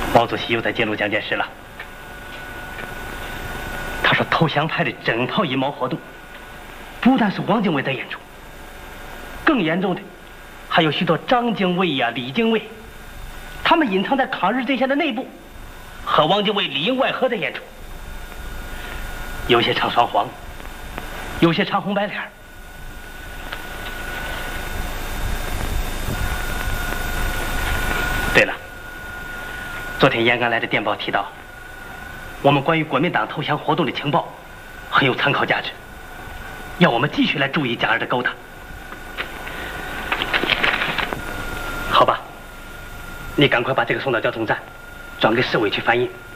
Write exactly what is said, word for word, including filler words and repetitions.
毛主席又在揭露蒋介石了。他说，投降派的整套阴谋活动，不但是汪精卫在演出，更严重的，还有许多张精卫呀、李精卫，他们隐藏在抗日阵线的内部，和汪精卫里应外合的演出。有些唱双簧，有些唱红白脸。对了，昨天延安来的电报提到，我们关于国民党投降活动的情报很有参考价值，要我们继续来注意蒋二的勾当。好吧，你赶快把这个送到交通站，转给市委去翻印。